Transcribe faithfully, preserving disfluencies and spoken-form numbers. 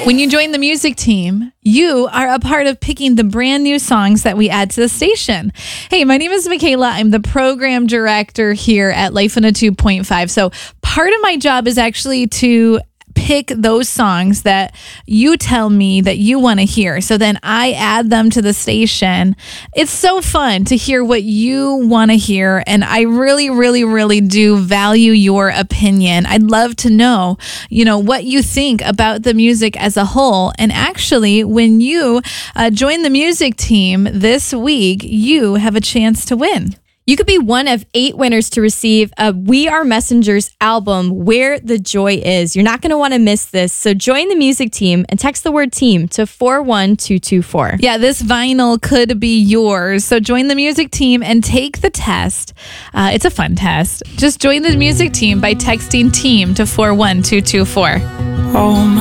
When you join the music team, you are a part of picking the brand new songs that we add to the station. Hey, my name is Michaela. I'm the program director here at Life in a two point five. So part of my job is actually to pick those songs that you tell me that you want to hear. So then I add them to the station. It's so fun to hear what you want to hear. And I really, really, really do value your opinion. I'd love to know, you know, what you think about the music as a whole. And actually, when you uh, join the music team this week, you have a chance to win. You could be one of eight winners to receive a We Are Messengers album, Where the Joy Is. You're not going to want to miss this. So join the music team and text the word team to four one two two four. Yeah, this vinyl could be yours. So join the music team and take the test. Uh, it's a fun test. Just join the music team by texting team to four one two two four. Oh,